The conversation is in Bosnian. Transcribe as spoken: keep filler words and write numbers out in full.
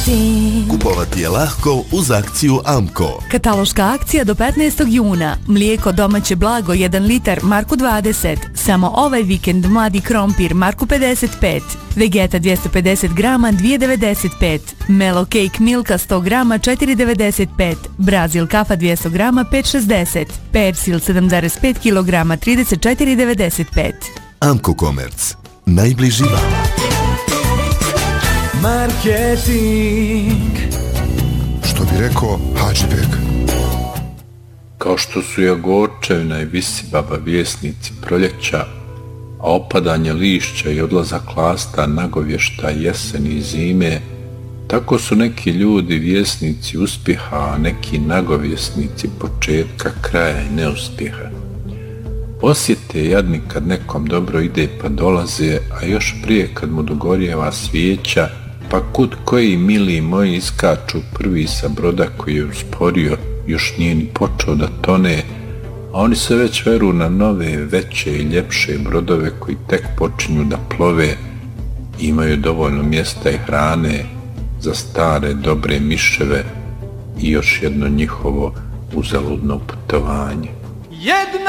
Kupovati je lahko uz akciju Amco. Kataloška akcija do petnaestog juna. Mlijeko domaće blago jedan litar marku dvadeset. Samo ovaj vikend mladi krompir marku pedeset pet. Vegeta dvjesto pedeset grama dvije devedeset pet. Melo Cake Milka sto grama četiri devedeset pet. Brazil kafa dvjesto grama pet šezdeset. Persil sedam zarez pet kilograma trideset četiri devedeset pet. Amco Commerce. Najbliži vam. Marketing. Što bi rekao Hadžibek. Kao što su Jagorčevina i Visibaba vjesnici proljeća, a opadanje lišća i odlazak lasta nagovješta jeseni i zime, tako su neki ljudi vjesnici uspjeha, a neki nagovjesnici početka, kraja i neuspjeha. Osjete jadni kad nekom dobro ide pa dolaze, a još prije kad mu dogorjeva svijeća, pa kud koji mili moji iskaču prvi sa broda koji je usporio, još nije ni počeo da tone, a oni se već veru na nove, veće i ljepše brodove koji tek počinju da plove i imaju dovoljno mjesta i hrane za stare, dobre miševe i još jedno njihovo uzaludno putovanje. Jedna